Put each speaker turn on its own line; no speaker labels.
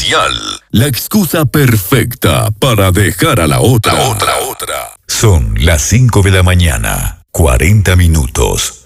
La excusa perfecta para dejar a la otra. Son las 5 de la mañana, 40 minutos.